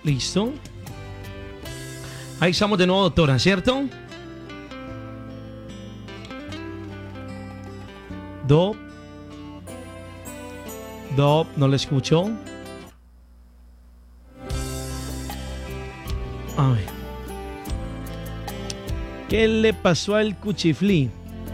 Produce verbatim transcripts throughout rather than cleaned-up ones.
Listo. Ahí estamos de nuevo, doctora, ¿cierto? Do. Do, no le escucho. A ver. ¿Qué le pasó al cuchiflí?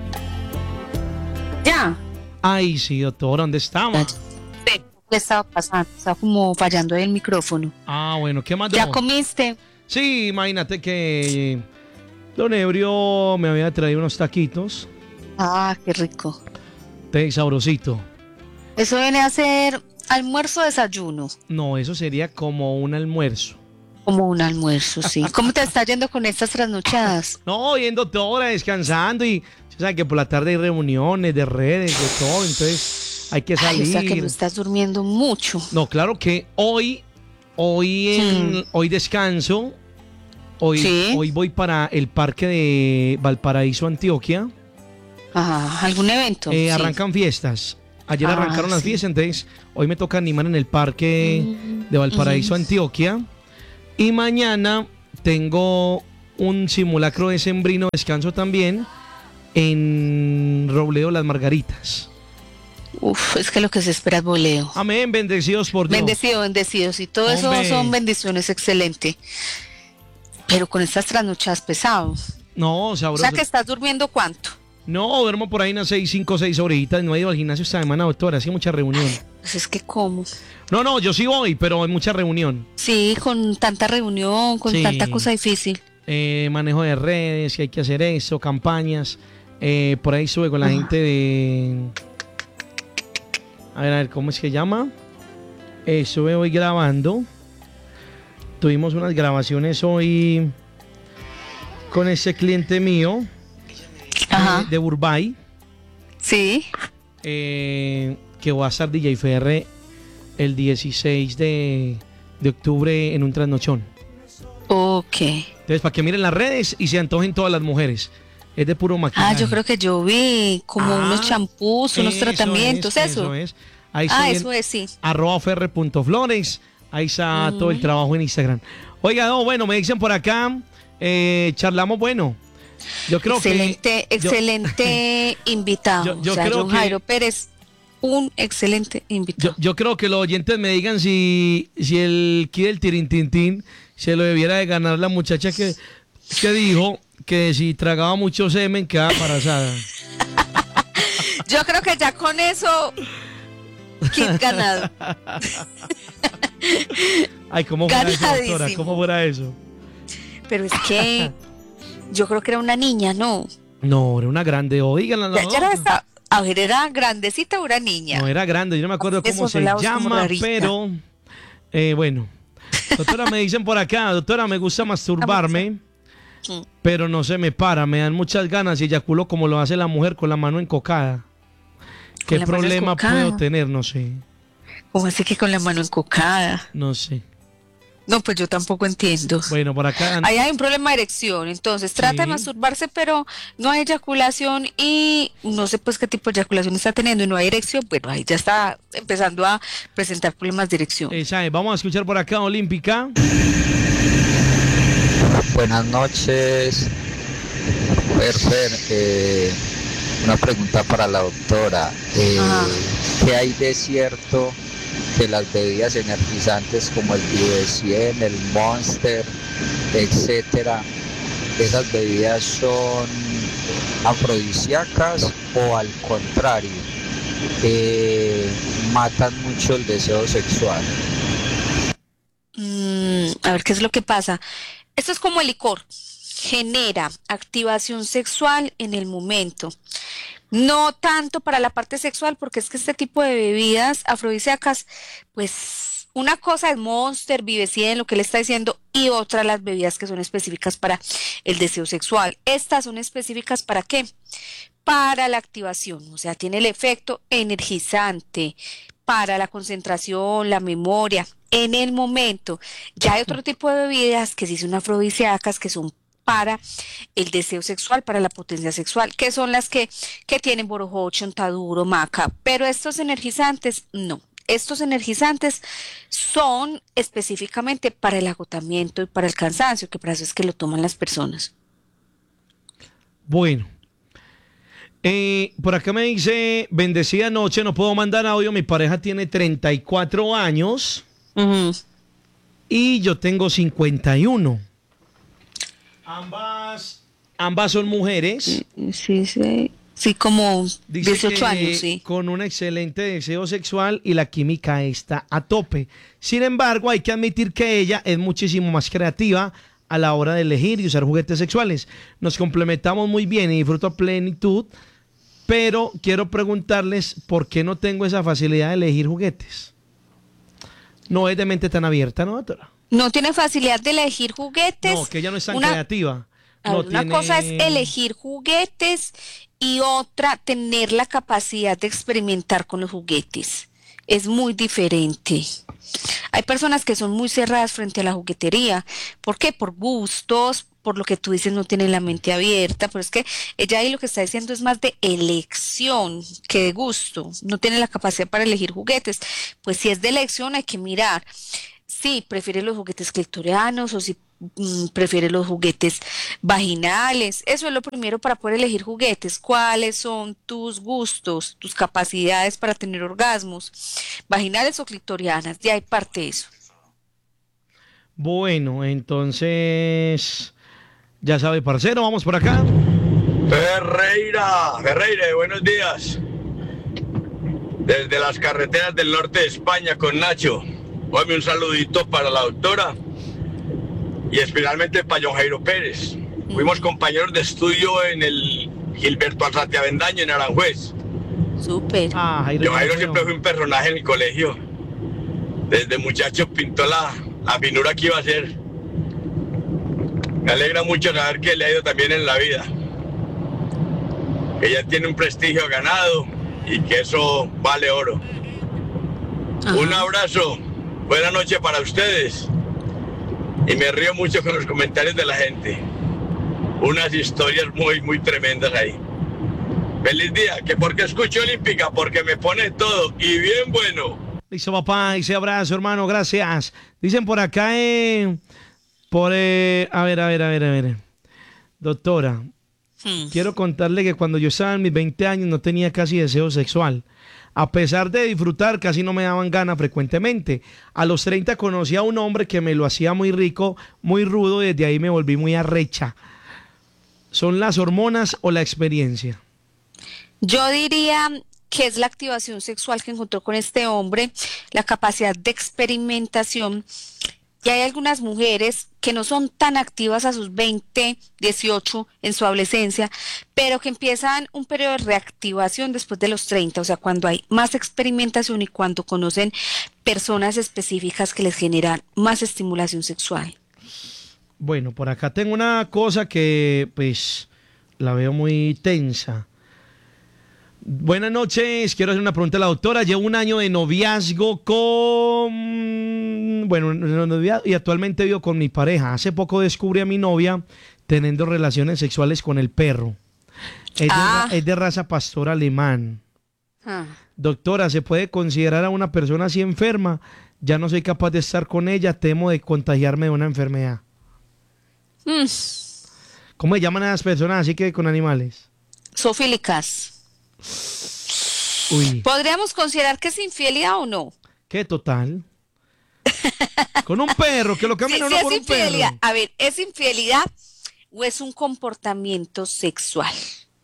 Ya. Ay, sí, doctora, ¿dónde estaba? ¿Qué le estaba pasando? Estaba como fallando el micrófono. Ah, bueno, ¿qué más? ¿Ya comiste? Sí, imagínate que don Ebrio me había traído unos taquitos. Ah, qué rico. Té sabrosito. Eso viene a ser almuerzo o desayuno. No, eso sería como un almuerzo. Como un almuerzo, sí. ¿Cómo te está yendo con estas trasnochadas? No, yendo toda descansando y o sea que por la tarde hay reuniones de redes, de todo, entonces hay que salir. Ay, o sea que no estás durmiendo mucho. No, claro que hoy, hoy, en, hmm. hoy descanso, hoy, ¿sí? Hoy voy para el parque de Valparaíso, Antioquia. Ajá, ¿algún evento? Eh, sí. Arrancan fiestas. Ayer ah, arrancaron las sí. fiestas, entonces hoy me toca animar en el parque mm, de Valparaíso, mm. Antioquia. Y mañana tengo un simulacro de sembrino, descanso también, en Robledo Las Margaritas. Uf, es que lo que se espera es boleo. Amén, bendecidos por Dios. Bendecidos, bendecidos. Y todo Hombre. Eso son bendiciones, excelente. Pero con estas trasnochadas pesado. No, sabroso. O sea que estás durmiendo ¿cuánto? No, duermo por ahí unas seis, cinco, seis horitas. No he ido al gimnasio esta semana, doctora. Hacía mucha reunión. Pues es que ¿cómo? No, no, yo sí voy, pero hay mucha reunión. Sí, con tanta reunión, con sí. tanta cosa difícil. Eh, manejo de redes, que hay que hacer eso, campañas. Eh, por ahí sube con la uh. gente de... A ver, a ver, ¿cómo es que llama? Eh, estuve hoy grabando. Tuvimos unas grabaciones hoy con ese cliente mío. Ajá. De, de Burbay. Sí. Eh, que va a estar D J F R el dieciséis de, de octubre en un trasnochón. Ok. Entonces, para que miren las redes y se antojen todas las mujeres. Es de puro maquillaje. Ah, yo creo que yo vi como ah, unos champús, unos tratamientos, es, eso. Eso es. Ahí ah, eso es, sí. Arroba ferre.flores. Ahí está mm. todo el trabajo en Instagram. Oiga, no, bueno, me dicen por acá, eh, charlamos bueno. Yo creo excelente, que, excelente yo, invitado. Yo, yo o sea, creo John que, Jairo Pérez, un excelente invitado. Yo, yo creo que los oyentes me digan si, si el Kid del Tirintintín se lo debiera de ganar la muchacha que, que dijo que si tragaba mucho semen quedaba embarazada. Yo creo que ya con eso Kid ganado. Ay, ¿cómo fuera eso, doctora? ¿Cómo fuera eso? Pero es que yo creo que era una niña, ¿no? No, era una grande, oíganla. No, ya, ya era esta, a ver, ¿era grandecita o era niña? No, era grande, yo no me acuerdo Eso cómo se llama, pero eh, bueno. Doctora, me dicen por acá, doctora, me gusta masturbarme, sí. pero no se me para, me dan muchas ganas y eyaculo como lo hace la mujer con la mano encocada. ¿Qué problema encocada? Puedo tener? No sé. ¿Cómo así que con la mano encocada? No sé. No, pues yo tampoco entiendo. Bueno, por acá... Ahí hay un problema de erección, entonces trata sí. de masturbarse, pero no hay eyaculación y no sé pues qué tipo de eyaculación está teniendo y no hay erección, bueno, ahí ya está empezando a presentar problemas de erección. Esa es. Vamos a escuchar por acá, Olímpica. Buenas noches, Fer, Fer, eh, una pregunta para la doctora. Eh, ¿Qué hay de cierto de las bebidas energizantes como el Vive cien, el Monster, etcétera? ¿Esas bebidas son afrodisíacas o al contrario eh, matan mucho el deseo sexual? Mm, a ver, ¿qué es lo que pasa? Esto es como el licor, genera activación sexual en el momento. No tanto para la parte sexual, porque es que este tipo de bebidas afrodisíacas, pues una cosa es Monster, Vive cien, lo que él está diciendo, y otra las bebidas que son específicas para el deseo sexual. Estas son específicas ¿para qué? Para la activación, o sea, tiene el efecto energizante para la concentración, la memoria, en el momento. Ya hay otro tipo de bebidas que sí son afrodisíacas, que son para el deseo sexual, para la potencia sexual, que son las que, que tienen borojo, chontaduro, maca, pero estos energizantes no. estos energizantes son específicamente para el agotamiento y para el cansancio, que para eso es que lo toman las personas. Bueno. Eh, por acá me dice, bendecida noche, no puedo mandar audio, mi pareja tiene treinta y cuatro años Ujú. y yo tengo cincuenta y uno. Ambas, ambas son mujeres. Sí, sí. Sí, como Dice dieciocho que años, sí. con un excelente deseo sexual y la química está a tope. Sin embargo, hay que admitir que ella es muchísimo más creativa a la hora de elegir y usar juguetes sexuales. Nos complementamos muy bien y disfruto a plenitud, pero quiero preguntarles por qué no tengo esa facilidad de elegir juguetes. No es de mente tan abierta, ¿no, doctora? No tiene facilidad de elegir juguetes. No, que ella no es tan Una- creativa. A No ver, una tiene- cosa es elegir juguetes y otra tener la capacidad de experimentar con los juguetes. Es muy diferente. Hay personas que son muy cerradas frente a la juguetería. ¿Por qué? Por gustos, por lo que tú dices, no tienen la mente abierta, pero es que ella ahí lo que está diciendo es más de elección que de gusto. No tiene la capacidad para elegir juguetes. Pues si es de elección hay que mirar. Sí, prefiere los juguetes clitorianos o si mm, prefiere los juguetes vaginales. Eso es lo primero para poder elegir juguetes. ¿Cuáles son tus gustos, tus capacidades para tener orgasmos? Vaginales o clitorianas, de ahí parte eso. Bueno, entonces, ya sabe, parcero, vamos por acá. Ferreira, Ferreira, buenos días. Desde las carreteras del norte de España con Nacho. Dame un saludito para la doctora y especialmente para John Jairo Pérez. Fuimos compañeros de estudio en el Gilberto Alzate Avendaño en Aranjuez. Súper. Ah, Jairo, John Jairo bueno. siempre fue un personaje en el colegio. Desde muchacho pintó la, la finura que iba a ser. Me alegra mucho saber que le ha ido también en la vida. Que ya tiene un prestigio ganado y que eso vale oro. Ajá. Un abrazo, buena noche para ustedes. Y me río mucho con los comentarios de la gente. Unas historias muy, muy tremendas ahí. Feliz día, que porque escucho Olímpica, porque me pone todo y bien bueno. Listo, papá, ese abrazo, hermano, gracias. Dicen por acá, eh, por, eh, a ver, a ver, a ver, a ver. Doctora, Hmm. quiero contarle que cuando yo estaba en mis veinte años no tenía casi deseo sexual. A pesar de disfrutar, casi no me daban ganas frecuentemente. A los treinta conocí a un hombre que me lo hacía muy rico, muy rudo, y desde ahí me volví muy arrecha. ¿Son las hormonas o la experiencia? Yo diría que es la activación sexual que encontró con este hombre, la capacidad de experimentación. Y hay algunas mujeres que no son tan activas a sus veinte, dieciocho, en su adolescencia, pero que empiezan un periodo de reactivación después de los treinta, o sea, cuando hay más experimentación y cuando conocen personas específicas que les generan más estimulación sexual. Bueno, por acá tengo una cosa que pues la veo muy tensa. Buenas noches, quiero hacer una pregunta a la doctora. Llevo un año de noviazgo con... Bueno, no- noviazgo, y actualmente vivo con mi pareja. Hace poco descubrí a mi novia teniendo relaciones sexuales con el perro. Es de, Ah. ra- es de raza pastor alemán. Ah. Doctora, ¿se puede considerar a una persona así enferma? Ya no soy capaz de estar con ella, temo de contagiarme de una enfermedad. Mm, ¿Cómo se llaman a las personas así que con animales? Zoofílicas. Uy, ¿Podríamos considerar que es infidelidad o no? ¿qué total? Con un perro, que lo Sí, camina sí uno es por un infidelidad. perro. A ver, ¿es infidelidad o es un comportamiento sexual?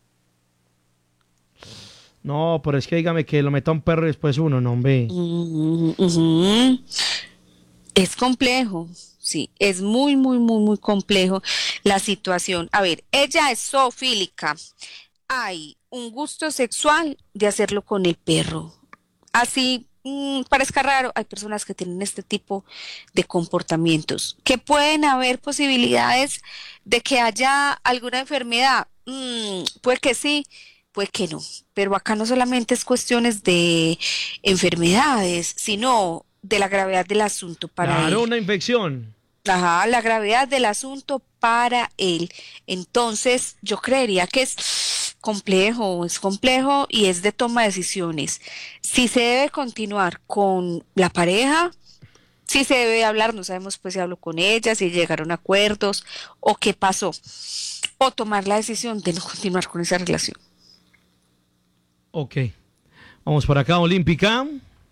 No, pero es que dígame que lo meta un perro y después uno, no, hombre. Mm, ujú. Es complejo, sí, es muy, muy, muy, muy complejo la situación. A ver, ella es zoofílica. Hay un gusto sexual de hacerlo con el perro. Así mm, parezca raro, hay personas que tienen este tipo de comportamientos. ¿Que pueden haber posibilidades de que haya alguna enfermedad? Mm, puede que sí, puede que no. Pero acá no solamente es cuestiones de enfermedades, sino de la gravedad del asunto para Claro, él. una infección. Ajá, la gravedad del asunto para él. Entonces, yo creería que es complejo, es complejo y es de toma de decisiones. Si se debe continuar con la pareja, si se debe hablar, no sabemos pues si habló con ella, si llegaron a acuerdos o qué pasó, o tomar la decisión de no continuar con esa relación. Ok, vamos por acá, Olímpica.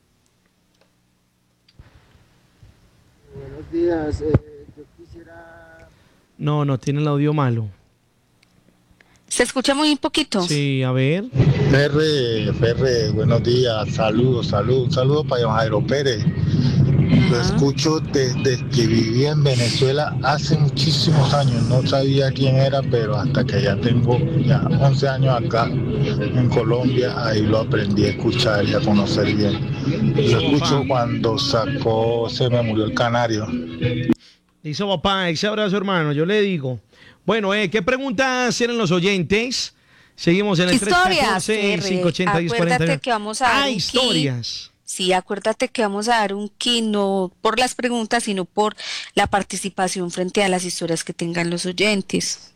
Buenos días, eh, yo quisiera... No, no, tiene el audio malo. ¿Se escucha muy poquito? Sí, a ver. Ferre, Ferre, buenos días, saludos, saludos, saludos para don Jairo Pérez. Lo escucho desde que viví en Venezuela hace muchísimos años, no sabía quién era, pero hasta que ya tengo ya once años acá en Colombia, ahí lo aprendí a escuchar y a conocer bien. Lo escucho cuando sacó Se me murió el canario. Dice papá, ese abrazo hermano, yo le digo. Bueno, eh, ¿qué preguntas tienen los oyentes? Seguimos en el tres uno cuatro, cinco ocho cero, uno cero cuatro nueve. Acuérdate que vamos a dar Ah, un historias. key. Sí, acuérdate que vamos a dar un key no por las preguntas, sino por la participación frente a las historias que tengan los oyentes.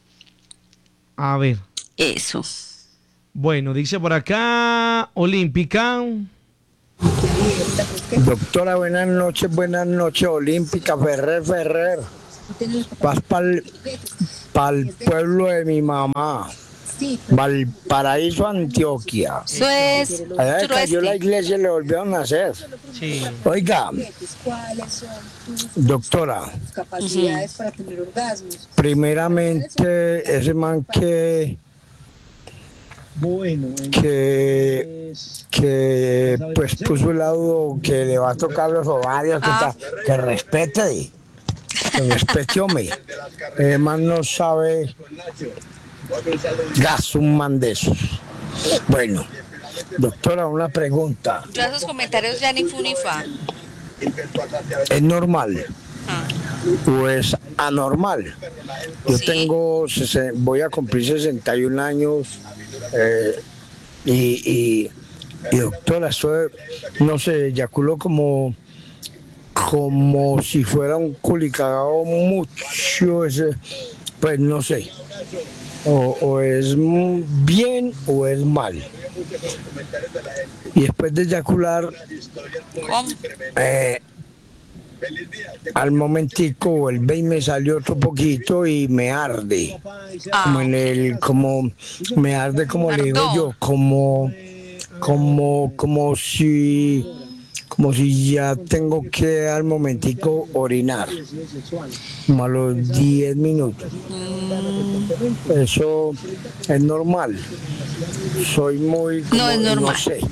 A ver. Eso. Bueno, dice por acá, Olímpica. Doctora, buenas noches, buenas noches, Olímpica, Ferrer, Ferrer. Vas para el pueblo de mi mamá, Valparaíso, Antioquia. Eso es Allá que cayó la suroeste. iglesia y le volvieron a hacer. Sí. Oiga, doctora, capacidades para tener orgasmos. primeramente ese man que Bueno, que que pues puso el audio que le va a tocar los ovarios, que, Ah. ta- que respete, que respete, hombre. El man no sabe gas un man de esos. Bueno, doctora, una pregunta. Yo a esos comentarios ya ni fu ni fa. ¿Es normal Ah. o es anormal? Yo Sí. tengo, sesen- voy a cumplir sesenta y un años eh, y, y, y doctora, estoy, no sé, eyaculo como, como si fuera un culicagado mucho, ese, pues no sé, o, o es mu- bien o es mal. Y después de eyacular, ¿Cómo? eh, al momentico el vein me salió otro poquito y me arde, como Ah, en el, como me arde, como le digo Ardor. yo, como, como, como si, como si ya tengo que al momentico orinar, como a los diez minutos. Eso es normal. Soy muy, como, No es normal. no sé.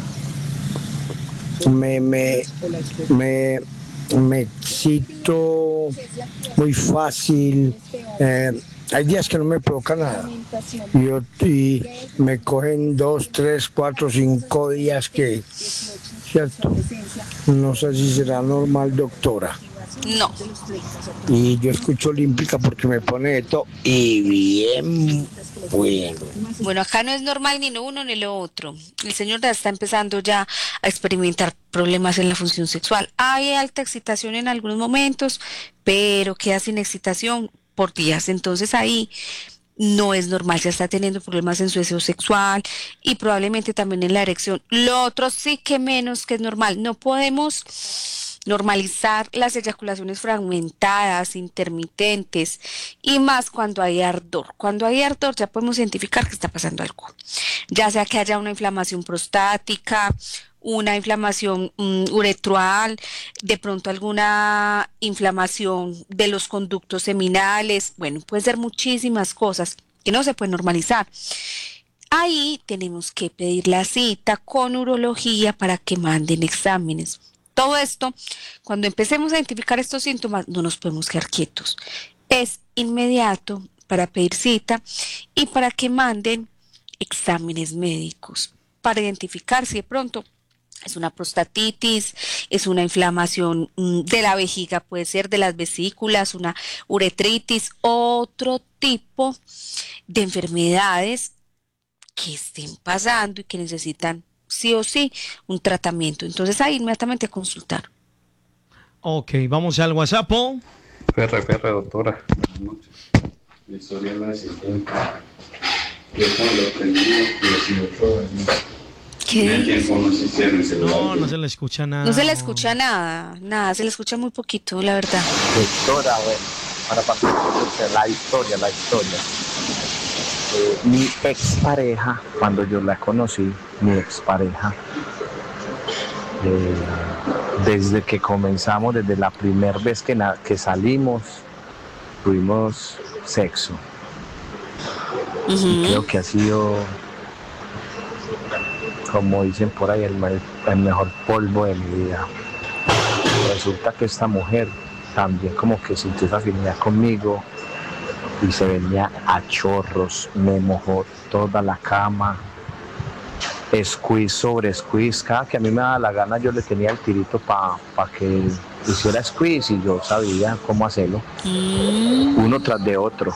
Me, me, me, me excito muy fácil. Eh, hay días que no me provoca nada. Yo, y me cogen dos, tres, cuatro, cinco días que, ¿cierto? No sé si será normal, doctora. no. Y yo escucho Olímpica porque me pone de todo y bien bueno. Bueno, acá no es normal ni lo uno ni lo otro. El señor ya está empezando ya a experimentar problemas en la función sexual. Hay alta excitación en algunos momentos, pero queda sin excitación por días. Entonces ahí no es normal, ya está teniendo problemas en su deseo sexual y probablemente también en la erección. Lo otro sí que menos que es normal. No podemos normalizar las eyaculaciones fragmentadas, intermitentes y más cuando hay ardor. Cuando hay ardor ya podemos identificar que está pasando algo. Ya sea que haya una inflamación prostática, una inflamación um, uretral, de pronto alguna inflamación de los conductos seminales. Bueno, pueden ser muchísimas cosas que no se pueden normalizar. Ahí tenemos que pedir la cita con urología para que manden exámenes. Todo esto, cuando empecemos a identificar estos síntomas, no nos podemos quedar quietos. Es inmediato para pedir cita y para que manden exámenes médicos para identificar si de pronto es una prostatitis, es una inflamación mm, de la vejiga, puede ser de las vesículas, una uretritis, otro tipo de enfermedades que estén pasando y que necesitan sí o sí un tratamiento. Entonces ahí inmediatamente a consultar. Ok, vamos al WhatsApp. Ferre, Ferre, doctora. Buenas noches. Mi historia es la siguiente. ¿Qué? No, no se le escucha nada. No se le escucha nada, nada, se le escucha muy poquito, la verdad. Doctora, bueno, para partir de la historia, la historia. Eh, mi expareja, cuando yo la conocí, mi expareja, eh, desde que comenzamos, desde la primera vez que, na- que salimos, tuvimos sexo. Y Ujú. creo que ha sido, como dicen por ahí, el, me- el mejor polvo de mi vida. Resulta que esta mujer también como que sintió esa afinidad conmigo y se venía a chorros, me mojó toda la cama, squeeze sobre squeeze. Cada que a mí me daba la gana yo le tenía el tirito para pa que hiciera squeeze y yo sabía cómo hacerlo, Mm. uno tras de otro.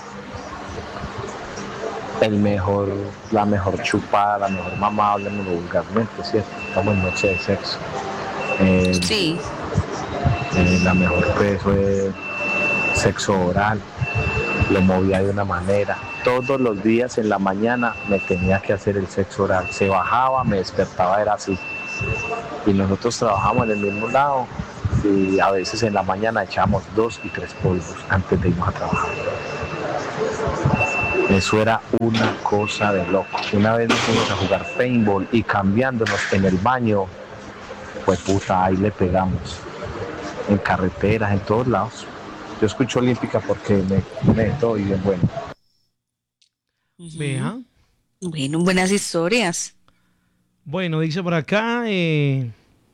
El mejor, la mejor chupada, la mejor mamada, hablemos vulgarmente, ¿cierto? Estamos en noche de sexo. Eh, Sí. eh, la mejor pues fue sexo oral, lo movía de una manera. Todos los días en la mañana me tenía que hacer el sexo oral. Se bajaba, me despertaba, era así. Y nosotros trabajamos en el mismo lado y a veces en la mañana echábamos dos y tres polvos antes de irnos a trabajar. Eso era una cosa de loco. Una vez nos fuimos a jugar paintball y cambiándonos en el baño, pues puta, ahí le pegamos. En carreteras, en todos lados. Yo escucho Olímpica porque me meto y es bueno. Ujú. Vea. Bueno, buenas historias. Bueno, dice por acá, eh,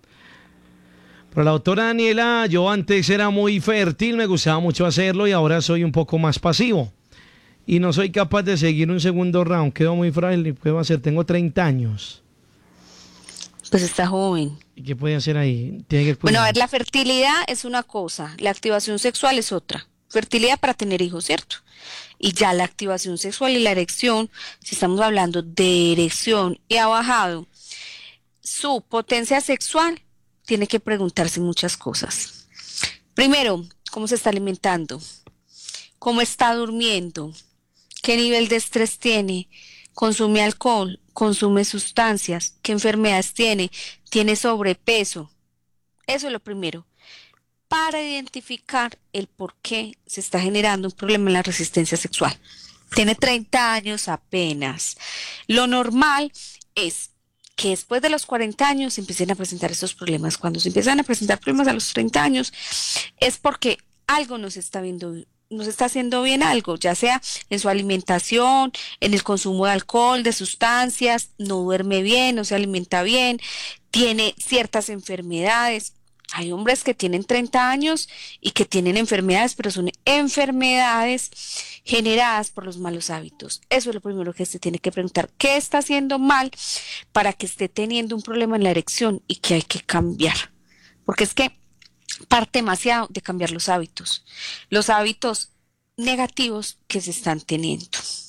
para la doctora Daniela, yo antes era muy fértil, me gustaba mucho hacerlo y ahora soy un poco más pasivo. Y no soy capaz de seguir un segundo round, quedo muy frágil y puedo hacer, tengo treinta años. Pues está joven. ¿Y qué puede hacer ahí? Tiene que Bueno, a cuidar. ver, la fertilidad es una cosa, la activación sexual es otra. Fertilidad para tener hijos, ¿cierto? Y ya la activación sexual y la erección, si estamos hablando de erección y ha bajado su potencia sexual, tiene que preguntarse muchas cosas. Primero, ¿cómo se está alimentando? ¿Cómo está durmiendo? ¿Qué nivel de estrés tiene? ¿Consume alcohol? ¿Consume sustancias? ¿Qué enfermedades tiene? ¿Tiene sobrepeso? Eso es lo primero. Para identificar el por qué se está generando un problema en la resistencia sexual. Tiene treinta años apenas. Lo normal es que después de los cuarenta años se empiecen a presentar estos problemas. Cuando se empiezan a presentar problemas a los treinta años es porque algo no se está viendo, no se está haciendo bien algo, ya sea en su alimentación, en el consumo de alcohol, de sustancias, no duerme bien, no se alimenta bien, tiene ciertas enfermedades. Hay hombres que tienen treinta años y que tienen enfermedades, pero son enfermedades generadas por los malos hábitos. Eso es lo primero que se tiene que preguntar. ¿Qué está haciendo mal para que esté teniendo un problema en la erección y que hay que cambiar? Porque es que parte demasiado de cambiar los hábitos, los hábitos negativos que se están teniendo.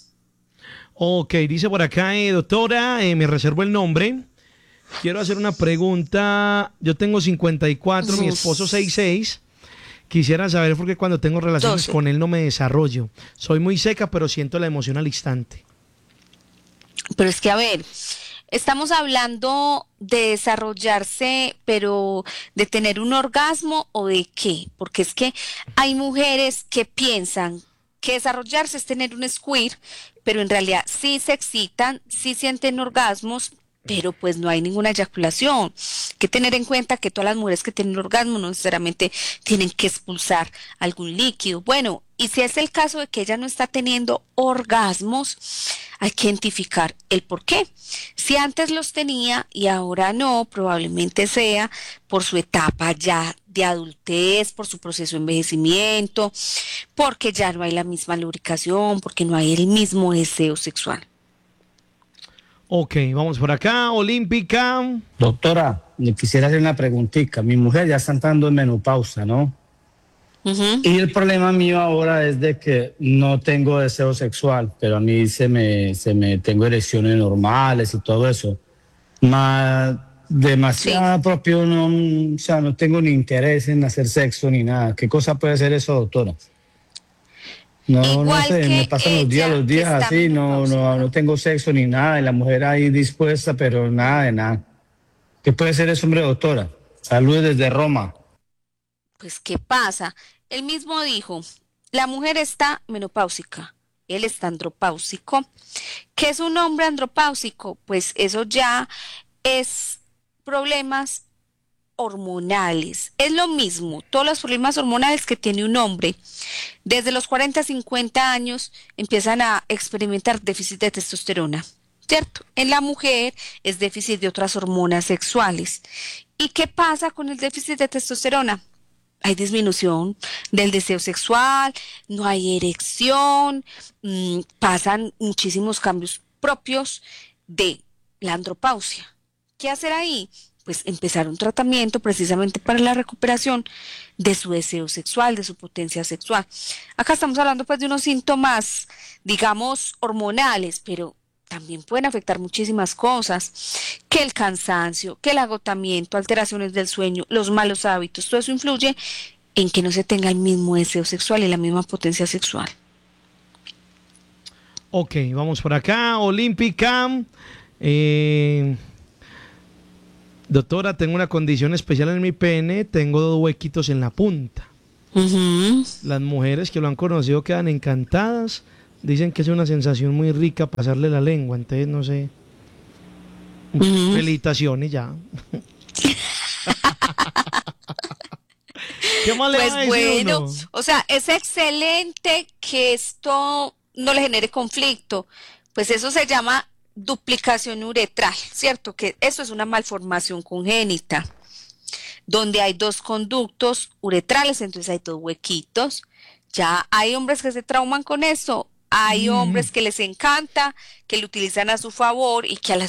Ok, dice por acá, eh, doctora, eh, me reservo el nombre. Quiero hacer una pregunta. Yo tengo cincuenta y cuatro, mi esposo sesenta y seis. Quisiera saber por qué cuando tengo relaciones doce. con él no me desarrollo. Soy muy seca, pero siento la emoción al instante. Pero es que, a ver, estamos hablando de desarrollarse, pero de tener un orgasmo o de qué, porque es que hay mujeres que piensan que desarrollarse es tener un squirt, pero en realidad sí se excitan, sí sienten orgasmos, pero pues no hay ninguna eyaculación. Hay que tener en cuenta que todas las mujeres que tienen orgasmo no necesariamente tienen que expulsar algún líquido. Bueno, y si es el caso de que ella no está teniendo orgasmos, hay que identificar el por qué. Si antes los tenía y ahora no, probablemente sea por su etapa ya de adultez, por su proceso de envejecimiento, porque ya no hay la misma lubricación, porque no hay el mismo deseo sexual. Ok, vamos por acá, Olímpica. Doctora, le quisiera hacer una preguntita. Mi mujer ya está entrando en menopausa, ¿no? Uh-huh. Y el problema mío ahora es de que no tengo deseo sexual, pero a mí se me, se me tengo erecciones normales y todo eso. Más demasiado Sí. propio, no, o sea, no tengo ni interés en hacer sexo ni nada. ¿Qué cosa puede ser eso, doctora? No, no Igual sé, me que pasan los días, ella, los que días está así, no, no, menopáusica. no tengo sexo ni nada, y la mujer ahí dispuesta, pero nada de nada. ¿Qué puede ser eso, hombre, doctora? Saludos desde Roma. Pues, ¿qué pasa? Él mismo dijo, la mujer está menopáusica, él está andropáusico. ¿Qué es un hombre andropáusico? Pues eso ya es problemas hormonales. Es lo mismo, todos los problemas hormonales que tiene un hombre. Desde los cuarenta a cincuenta años empiezan a experimentar déficit de testosterona, ¿cierto? En la mujer es déficit de otras hormonas sexuales. ¿Y qué pasa con el déficit de testosterona? Hay disminución del deseo sexual, no hay erección, mmm, pasan muchísimos cambios propios de la andropausia. ¿Qué hacer ahí? Pues empezar un tratamiento precisamente para la recuperación de su deseo sexual, de su potencia sexual. Acá estamos hablando pues de unos síntomas, digamos, hormonales, pero también pueden afectar muchísimas cosas, que el cansancio, que el agotamiento, alteraciones del sueño, los malos hábitos, todo eso influye en que no se tenga el mismo deseo sexual y la misma potencia sexual. Ok, vamos por acá, Olímpica. Eh, doctora, tengo una condición especial en mi pene, tengo dos huequitos en la punta. Uh-huh. Las mujeres que lo han conocido quedan encantadas. Dicen que es una sensación muy rica pasarle la lengua, entonces no sé. Uh-huh. Felicitaciones ya. ¿Qué más le pues va a decir bueno, uno? O sea, es excelente que esto no le genere conflicto. Pues eso se llama duplicación uretral, ¿cierto? Que eso es una malformación congénita, donde hay dos conductos uretrales, entonces hay dos huequitos. Ya hay hombres que se trauman con eso. Hay hombres que les encanta, que lo utilizan a su favor y que a las